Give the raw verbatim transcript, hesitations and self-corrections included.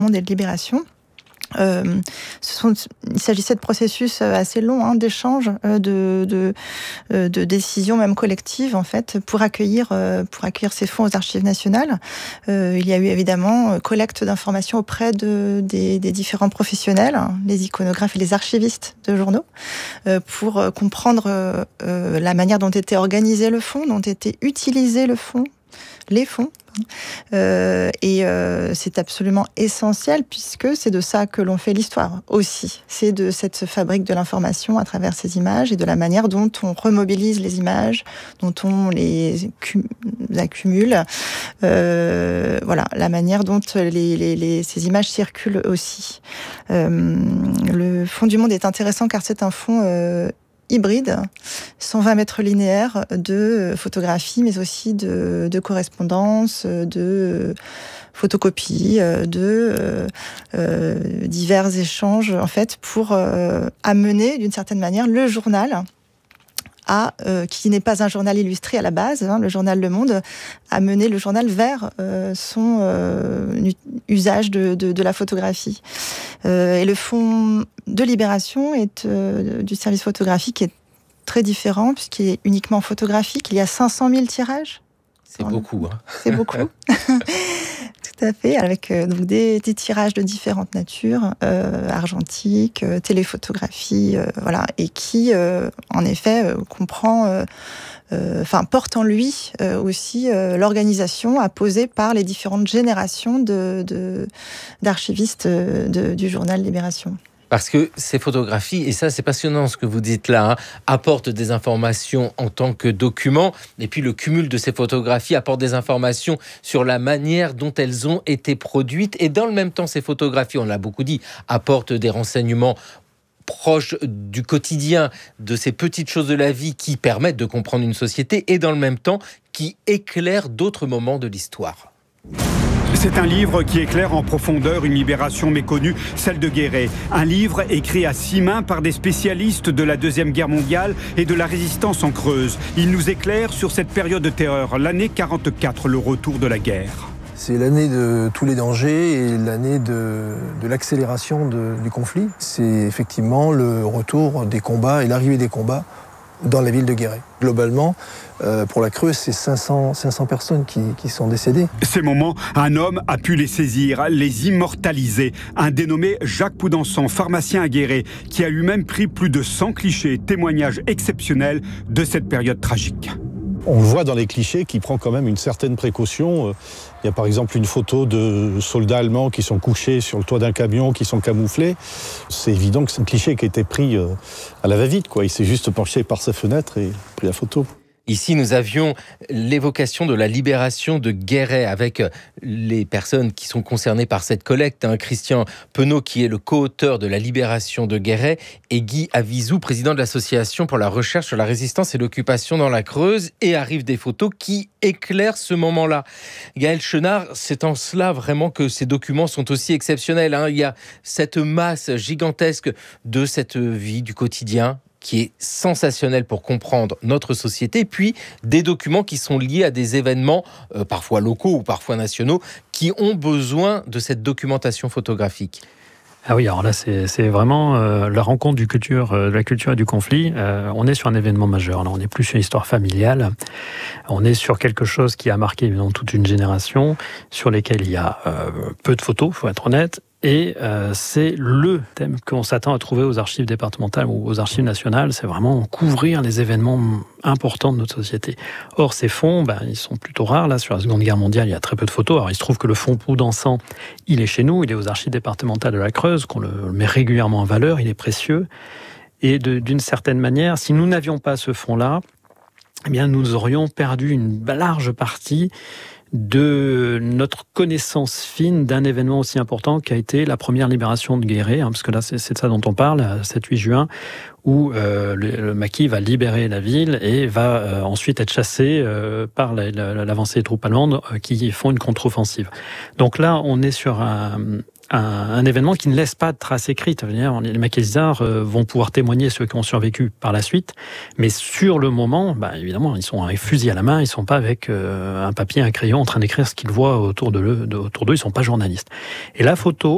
Monde et de Libération. Euh, ce sont, il s'agissait de processus assez longs hein, d'échanges, euh, de, de, euh, de décisions même collectives en fait, pour accueillir, euh, pour accueillir ces fonds aux Archives nationales. Euh, il y a eu évidemment collecte d'informations auprès de, des, des différents professionnels, hein, les iconographes et les archivistes de journaux, euh, pour comprendre euh, euh, la manière dont était organisé le fonds, dont était utilisé le fonds, les fonds. Euh, et euh, c'est absolument essentiel puisque c'est de ça que l'on fait l'histoire aussi. C'est de cette fabrique de l'information à travers ces images et de la manière dont on remobilise les images, dont on les cum- accumule. Euh, voilà, la manière dont les, les, les, ces images circulent aussi. Euh, le Fonds du Monde est intéressant car c'est un fonds euh, hybride, cent vingt mètres linéaires de photographie, mais aussi de, de correspondance, de photocopies, de euh, euh, divers échanges, en fait, pour euh, amener, d'une certaine manière, le journal à, euh, qui n'est pas un journal illustré à la base, hein, le journal Le Monde, amener le journal vers euh, son euh, usage de, de, de la photographie. Euh, et le Fonds de Libération est, euh, du service photographique est très différent puisqu'il est uniquement photographique. Il y a cinq cent mille tirages. C'est beaucoup. Hein. C'est beaucoup. Tout à fait, avec euh, donc des, des tirages de différentes natures, euh, argentique, euh, téléphotographie, euh, voilà, et qui, euh, en effet, euh, comprend, euh, euh, enfin, porte en lui euh, aussi euh, l'organisation apposée par les différentes générations de, de, d'archivistes euh, de, du journal Libération. Parce que ces photographies, et ça c'est passionnant ce que vous dites là, hein, apportent des informations en tant que documents, et puis le cumul de ces photographies apporte des informations sur la manière dont elles ont été produites, et dans le même temps ces photographies, on l'a beaucoup dit, apportent des renseignements proches du quotidien, de ces petites choses de la vie qui permettent de comprendre une société, et dans le même temps qui éclairent d'autres moments de l'histoire. C'est un livre qui éclaire en profondeur une libération méconnue, celle de Guéret. Un livre écrit à six mains par des spécialistes de la Deuxième Guerre mondiale et de la résistance en Creuse. Il nous éclaire sur cette période de terreur, l'année quarante-quatre, le retour de la guerre. C'est l'année de tous les dangers et l'année de, de l'accélération de, du conflit. C'est effectivement le retour des combats et l'arrivée des combats dans la ville de Guéret. Globalement, euh, pour la Creuse, c'est cinq cents, cinq cents personnes qui, qui sont décédées. Ces moments, un homme a pu les saisir, les immortaliser. Un dénommé Jacques Poudançon, pharmacien à Guéret, qui a lui-même pris plus de cent clichés, témoignages exceptionnels de cette période tragique. On le voit dans les clichés qui prend quand même une certaine précaution. Il y a par exemple une photo de soldats allemands qui sont couchés sur le toit d'un camion, qui sont camouflés. C'est évident que c'est un cliché qui a été pris à la va-vite, quoi. Il s'est juste penché par sa fenêtre et pris la photo. Ici, nous avions l'évocation de la libération de Guéret avec les personnes qui sont concernées par cette collecte. Hein. Christian Penaud, qui est le co-auteur de la libération de Guéret, et Guy Avizou, président de l'association pour la recherche sur la résistance et l'occupation dans la Creuse. Et arrivent des photos qui éclairent ce moment-là. Gaël Chenard, c'est en cela vraiment que ces documents sont aussi exceptionnels. Hein. Il y a cette masse gigantesque de cette vie du quotidien qui est sensationnel pour comprendre notre société, puis des documents qui sont liés à des événements, euh, parfois locaux ou parfois nationaux, qui ont besoin de cette documentation photographique. Ah oui, alors là, c'est, c'est vraiment euh, la rencontre du culture, euh, de la culture et du conflit. Euh, on est sur un événement majeur. Là, on n'est plus sur une histoire familiale. On est sur quelque chose qui a marqué évidemment toute une génération, sur lesquels il y a euh, peu de photos, il faut être honnête. Et euh, c'est le thème qu'on s'attend à trouver aux archives départementales ou aux archives nationales, c'est vraiment couvrir les événements importants de notre société. Or, ces fonds, ben, ils sont plutôt rares. Là, sur la Seconde Guerre mondiale, il y a très peu de photos. Alors, il se trouve que le fonds Poudançon, il est chez nous, il est aux archives départementales de la Creuse, qu'on le met régulièrement en valeur, il est précieux. Et de, d'une certaine manière, si nous n'avions pas ce fonds-là, eh bien, nous aurions perdu une large partie de notre connaissance fine d'un événement aussi important qu'a été la première libération de Guéret, hein, parce que là, c'est, c'est de ça dont on parle, le sept huit juin, où euh, le, le maquis va libérer la ville et va euh, ensuite être chassé euh, par la, la, l'avancée des troupes allemandes euh, qui font une contre-offensive. Donc là, on est sur un... Un, un événement qui ne laisse pas de traces écrites. Les maquisards euh, vont pouvoir témoigner, ceux qui ont survécu par la suite, mais sur le moment, bah, évidemment, ils sont avec fusil à la main, ils ne sont pas avec euh, un papier, un crayon en train d'écrire ce qu'ils voient autour, de le, de, autour d'eux, ils ne sont pas journalistes. Et la photo,